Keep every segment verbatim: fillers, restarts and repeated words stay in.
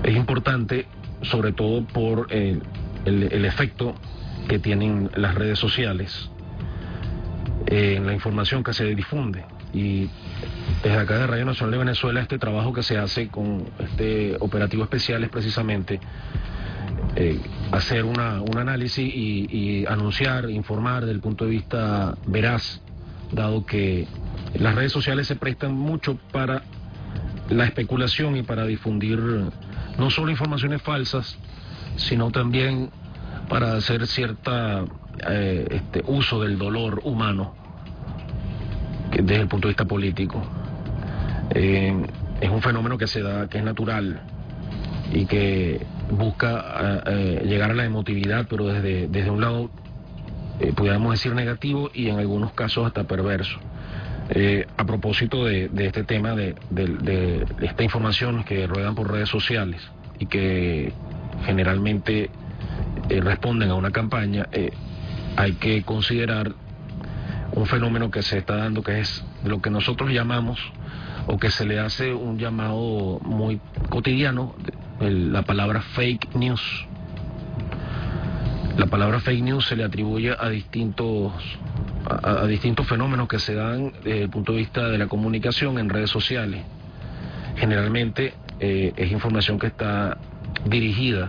Es importante, sobre todo por eh, el, el efecto que tienen las redes sociales eh, en la información que se difunde. Y desde acá de Radio Nacional de Venezuela, este trabajo que se hace con este operativo especial es precisamente eh, hacer una, un análisis y, y anunciar, informar desde el punto de vista veraz, dado que las redes sociales se prestan mucho para la especulación y para difundir no solo informaciones falsas, sino también para hacer cierta eh, este, uso del dolor humano que desde el punto de vista político. Eh, es un fenómeno que se da, que es natural y que busca eh, llegar a la emotividad, pero desde, desde un lado, eh, podríamos decir negativo y en algunos casos hasta perverso. Eh, a propósito de, de este tema, de, de, de esta información que ruedan por redes sociales y que generalmente eh, responden a una campaña, eh, hay que considerar un fenómeno que se está dando, que es lo que nosotros llamamos, o que se le hace un llamado muy cotidiano, el, la palabra fake news. La palabra fake news se le atribuye a distintos a, a distintos fenómenos que se dan desde el punto de vista de la comunicación en redes sociales. Generalmente eh, es información que está dirigida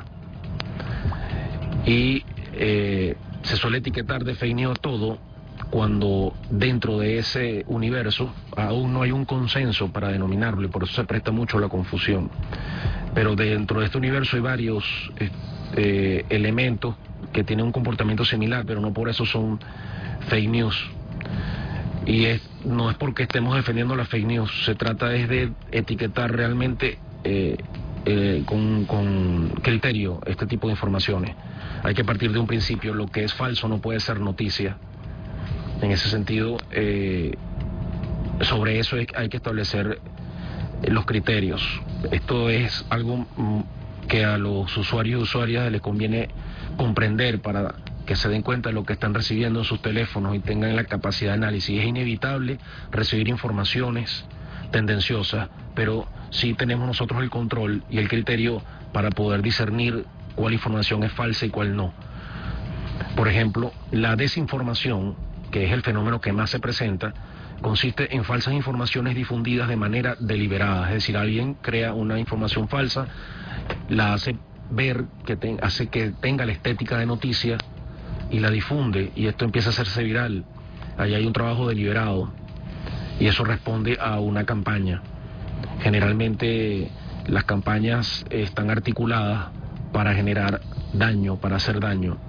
y eh, se suele etiquetar de fake news todo cuando dentro de ese universo aún no hay un consenso para denominarlo, y por eso se presta mucho la confusión. Pero dentro de este universo hay varios eh, elementos que tienen un comportamiento similar, pero no por eso son fake news. Y es, no es porque estemos defendiendo la fake news, se trata es de etiquetar realmente eh, eh, con, con criterio este tipo de informaciones. Hay que partir de un principio: lo que es falso no puede ser noticia. En ese sentido, eh, sobre eso hay que establecer los criterios. Esto es algo que a los usuarios y usuarias les conviene comprender para que se den cuenta de lo que están recibiendo en sus teléfonos y tengan la capacidad de análisis. Es inevitable recibir informaciones tendenciosas, pero sí tenemos nosotros el control y el criterio para poder discernir cuál información es falsa y cuál no. Por ejemplo, la desinformación, que es el fenómeno que más se presenta, consiste en falsas informaciones difundidas de manera deliberada. Es decir, alguien crea una información falsa, la hace ver, que te, hace que tenga la estética de noticia y la difunde, y esto empieza a hacerse viral. Ahí hay un trabajo deliberado y eso responde a una campaña. Generalmente las campañas están articuladas para generar daño, para hacer daño.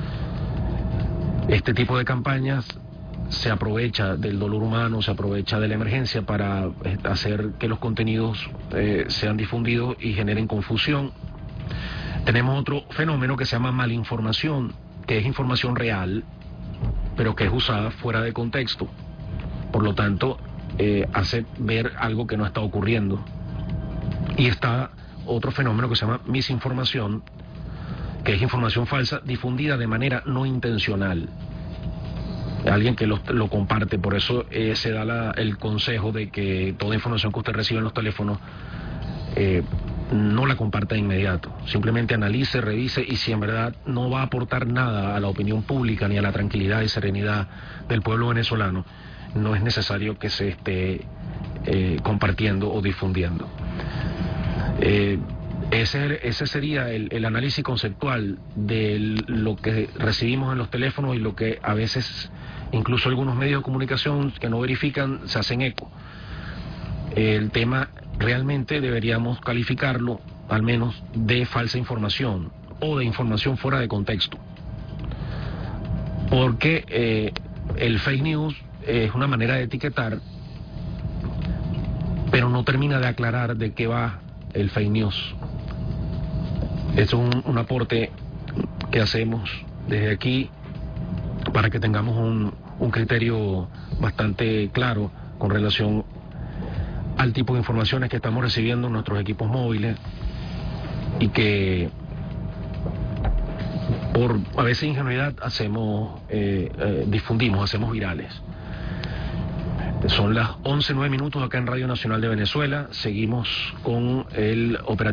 Este tipo de campañas se aprovecha del dolor humano, se aprovecha de la emergencia para hacer que los contenidos eh, sean difundidos y generen confusión. Tenemos otro fenómeno que se llama malinformación, que es información real, pero que es usada fuera de contexto. Por lo tanto, eh, hace ver algo que no está ocurriendo. Y está otro fenómeno que se llama misinformación, que es información falsa difundida de manera no intencional. Alguien que lo, lo comparte, por eso eh, se da la, el consejo de que toda información que usted recibe en los teléfonos eh, no la comparta de inmediato. Simplemente analice, revise, y si en verdad no va a aportar nada a la opinión pública ni a la tranquilidad y serenidad del pueblo venezolano, no es necesario que se esté eh, compartiendo o difundiendo. Eh, Ese, ese sería el, el análisis conceptual de lo que recibimos en los teléfonos y lo que a veces incluso algunos medios de comunicación que no verifican se hacen eco. El tema realmente deberíamos calificarlo al menos de falsa información o de información fuera de contexto, porque eh, el fake news es una manera de etiquetar, pero no termina de aclarar de qué va el fake news. Es un, un aporte que hacemos desde aquí para que tengamos un, un criterio bastante claro con relación al tipo de informaciones que estamos recibiendo en nuestros equipos móviles y que por a veces ingenuidad hacemos, eh, eh, difundimos, hacemos virales. Son las once nueve minutos acá en Radio Nacional de Venezuela. Seguimos con el operativo.